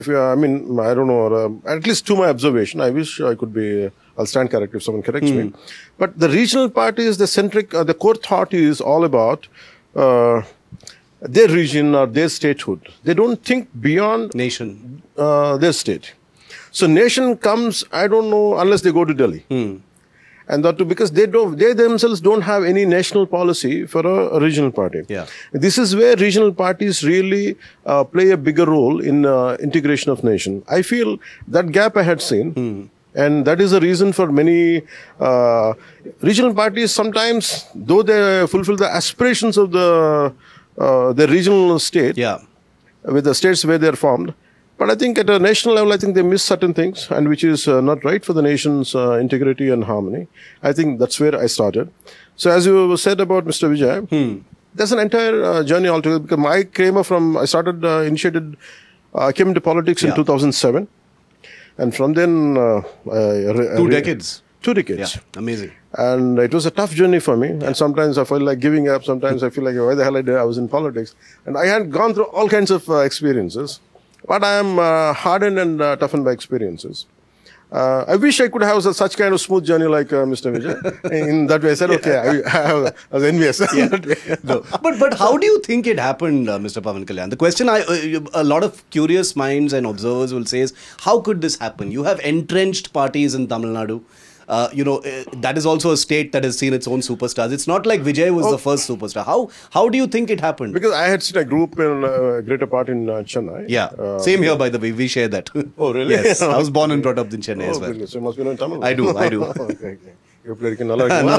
If you, I mean, I don't know, at least to my observation, I wish I could be, I'll stand corrected if someone corrects me. But the regional parties, the centric, the core thought is all about their region or their statehood. They don't think beyond Nation. Their state. So nation comes, I don't know, unless they go to Delhi. And that too, because they themselves don't have any national policy for a regional party. Yeah. This is where regional parties really play a bigger role in integration of nation. I feel that gap I had seen. And that is the reason for many regional parties sometimes, though they fulfill the aspirations of the regional state, with the states where they are formed, but I think at a national level, I think they miss certain things, and which is not right for the nation's integrity and harmony. I think that's where I started. So as you said about Mr. Vijay, there's an entire journey altogether, because I came from, I started, I came into politics in 2007. And from then... 2 decades. 2 decades. Yeah, amazing. And it was a tough journey for me. And sometimes I felt like giving up. Sometimes I feel like, why the hell I was in politics? And I had gone through all kinds of experiences. But I am hardened and toughened by experiences. I wish I could have such kind of smooth journey like Mr. Vijay. In that way, I said, okay, I was envious. No. But how do you think it happened, Mr. Pawan Kalyan? The question a lot of curious minds and observers will say is, how could this happen? You have entrenched parties in Tamil Nadu. That is also a state that has seen its own superstars. It's not like Vijay was the first superstar. How do you think it happened? Because I had seen a group in a greater part in Chennai. Yeah, same here, by the way. We share that. Oh, really? Yes, I was born and brought up in Chennai as well. So you must be knowing Tamil. I do. Okay. You played in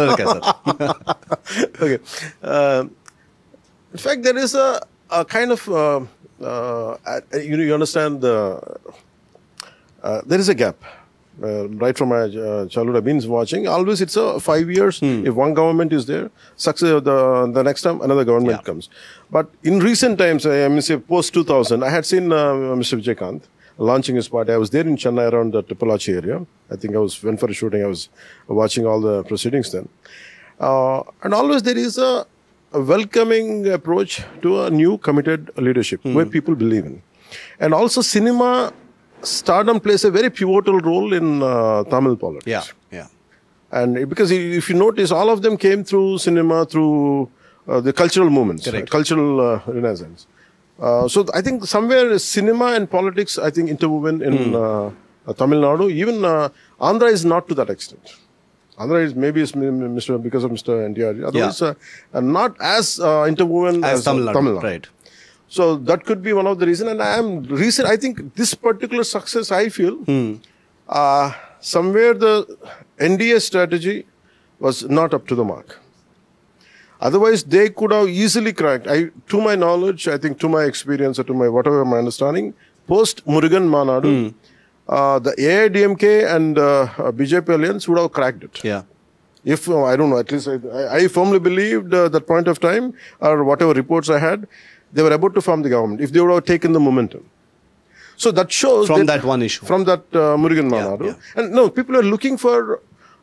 Okay. In fact, there is a kind of, you understand, there is a gap. Right from my childhood, I've been watching. Always it's 5 years. If one government is there, success the next time another government comes. But in recent times, I mean, say post 2000, I had seen Mr. Vijaykanth launching his party. I was there in Chennai around the Tipalachi area. I think went for a shooting. I was watching all the proceedings then. And always there is a welcoming approach to a new committed leadership where people believe in. And also cinema stardom plays a very pivotal role in Tamil politics. Yeah. And because if you notice, all of them came through cinema, through the cultural movements, cultural renaissance. So I think somewhere cinema and politics, I think, interwoven in Tamil Nadu. Even Andhra is not to that extent. Andhra is maybe because of Mr. NTR. Otherwise, not as interwoven as Tamil Nadu. Right. So that could be one of the reasons. And I think this particular success, I feel, somewhere the NDA strategy was not up to the mark. Otherwise, they could have easily cracked. To my knowledge, I think to my experience or to my whatever my understanding, post Murugan Manadu, the AIDMK and BJP alliance would have cracked it. Yeah. If, I don't know, at least I firmly believed that point of time, or whatever reports I had, they were about to form the government, if they would have taken the momentum. So that shows... From that one issue. From that Murugan Manadu. Yeah. And no, people are looking for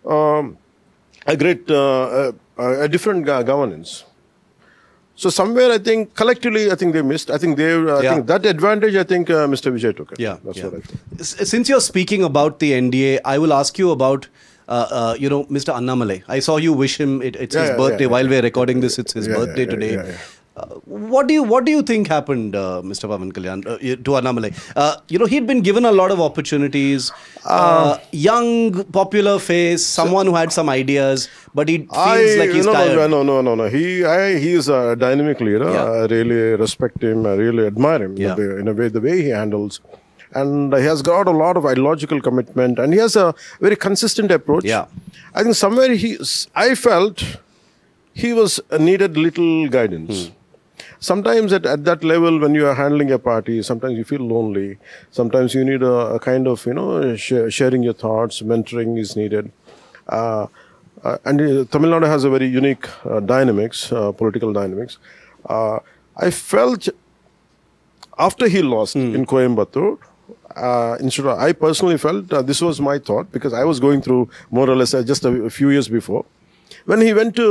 a different governance. So somewhere, I think, collectively, I think they missed. I think that advantage, I think Mr. Vijay took it. Yeah. That's what I feel. Since you're speaking about the NDA, I will ask you about... Mr. Annamalai. I saw you wish him. It's his birthday. While we're recording this, it's his birthday today. What do you think happened, Mr. Pawan Kalyan, to Annamalai? He'd been given a lot of opportunities. Young, popular face, someone who had some ideas, but he feels like he's tired. No. He is a dynamic leader. I really respect him. I really admire him in a way, the way he handles. And he has got a lot of ideological commitment, and he has a very consistent approach. Yeah. I think somewhere I felt he needed little guidance. Sometimes at that level, when you are handling a party, sometimes you feel lonely. Sometimes you need a kind of, sharing your thoughts, mentoring is needed. And Tamil Nadu has a very unique political dynamics. I felt after he lost in Coimbatore, I personally felt this was my thought, because I was going through more or less just a few years before. When he went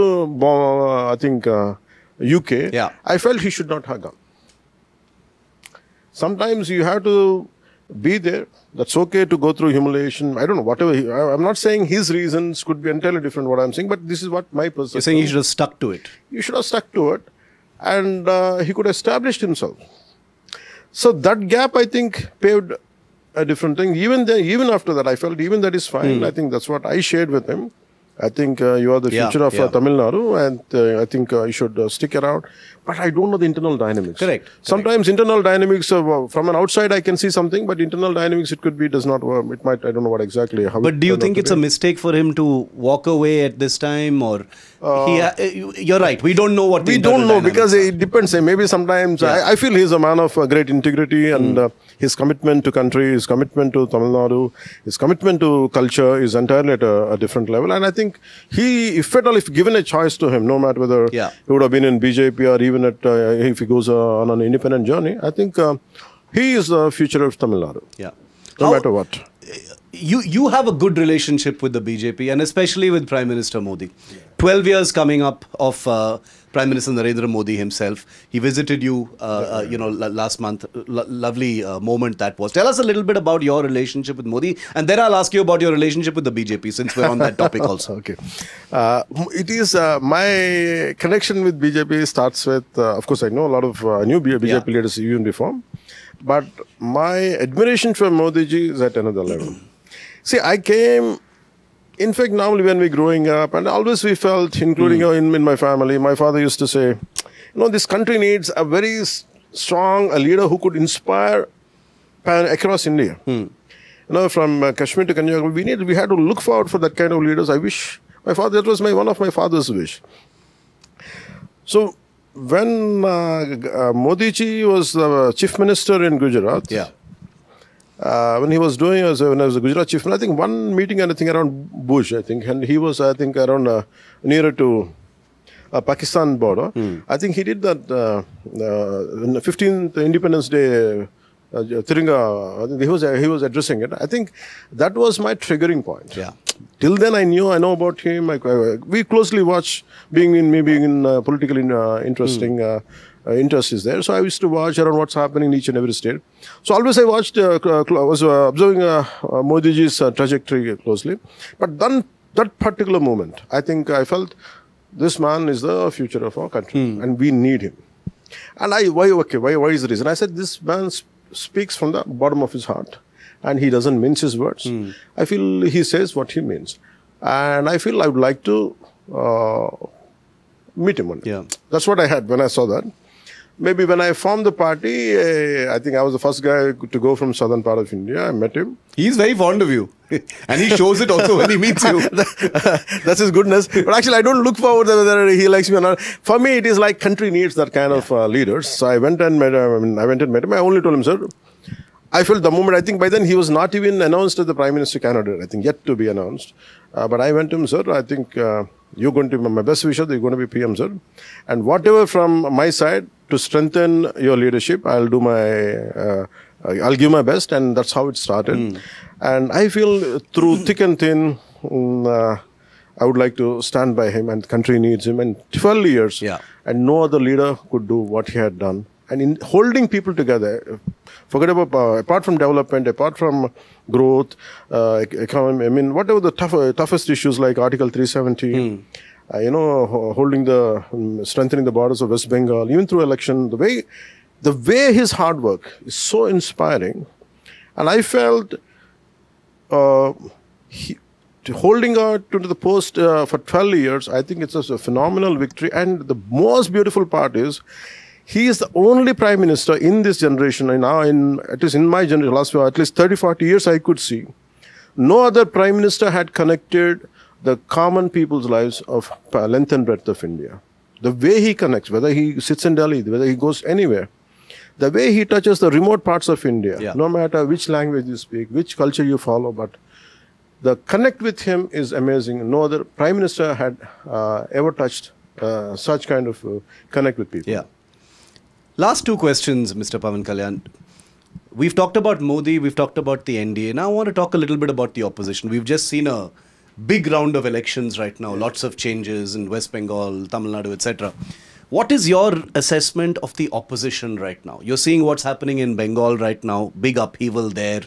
to, UK, I felt he should not have gone. Sometimes you have to be there. That's okay to go through humiliation. I don't know, whatever. I'm not saying his reasons could be entirely different what I'm saying, but this is what my perception. You're saying he should have stuck to it. You should have stuck to it, and he could have established himself. So that gap, I think, paved a different thing. Even then, even after that, I felt even that is fine. I think that's what I shared with him. I think you are the future of Tamil Nadu, and I think you should stick around. But I don't know the internal dynamics. Correct. Sometimes internal dynamics, from an outside I can see something, but internal dynamics it could be does not work. It might, I don't know what exactly. How but do you think it's a mistake for him to walk away at this time, or you're right? We don't know what the we don't know because it depends. Maybe sometimes I feel he's a man of great integrity and his commitment to country, his commitment to Tamil Nadu, his commitment to culture is entirely at a different level. And I think if given a choice to him, no matter whether he would have been in BJP or even if he goes on an independent journey, I think he is the future of Tamil Nadu. Yeah. No matter what. You have a good relationship with the BJP and especially with Prime Minister Modi. 12 years coming up of Prime Minister Narendra Modi himself. He visited you, last month. Lovely moment that was. Tell us a little bit about your relationship with Modi, and then I'll ask you about your relationship with the BJP, since we're on that topic also. Okay. It is my connection with BJP starts with, of course, I know a lot of new BJP leaders even before, but my admiration for Modi ji is at another level. See, I came. In fact, normally when we're growing up, and always we felt, including in my family, my father used to say, this country needs a very strong leader who could inspire across India. From Kashmir to Kanyakumari, we had to look forward for that kind of leaders. I wish that was one of my father's wish. So when Modi ji was the chief minister in Gujarat, when he was doing, when I was a Gujarat chief, I think one meeting and I think around Bush, I think, and he was, I think, around nearer to Pakistan border. I think he did that in the 15th Independence Day, Tiringa, I think he was addressing it. I think that was my triggering point. Till then I know about him. We closely watch, being in political interesting interest is there. So I used to watch around what's happening in each and every state. So always I watched, was observing Modi ji's trajectory closely. But then that particular moment, I think I felt this man is the future of our country and we need him. And why is the reason? I said this man speaks from the bottom of his heart and he doesn't mince his words. I feel he says what he means. And I feel I would like to meet him one day. That's what I had when I saw that. Maybe when I formed the party, I think I was the first guy to go from southern part of India. I met him. He's very fond of you. And he shows it also when he meets you. That's his goodness. But actually, I don't look forward to whether he likes me or not. For me, it is like country needs that kind of leaders. So I went and met him. I only told him, sir, I felt the moment, I think by then he was not even announced as the Prime Minister candidate. I think yet to be announced. But I went to him, sir, I think you're going to be my best wisher, you're going to be PM, sir. And whatever from my side to strengthen your leadership, I'll do I'll give my best, and that's how it started. And I feel through thick and thin, I would like to stand by him, and the country needs him. And 12 years, and no other leader could do what he had done. And in holding people together, forget about, apart from development, apart from growth, economy, I mean, whatever the toughest issues like Article 370, strengthening the borders of West Bengal, even through election, the way his hard work is so inspiring. And I felt holding out to the post for 12 years, I think it's a phenomenal victory. And the most beautiful part is, he is the only Prime Minister in this generation, and now at least in my generation, last at least 30, 40 years I could see. No other Prime Minister had connected the common people's lives of length and breadth of India. The way he connects, whether he sits in Delhi, whether he goes anywhere, the way he touches the remote parts of India, no matter which language you speak, which culture you follow, but the connect with him is amazing. No other Prime Minister had ever touched such kind of connect with people. Last two questions, Mr. Pawan Kalyan. We've talked about Modi, we've talked about the NDA. Now I want to talk a little bit about the opposition. We've just seen a big round of elections right now, lots of changes in West Bengal, Tamil Nadu, etc. What is your assessment of the opposition right now? You're seeing what's happening in Bengal right now, big upheaval there.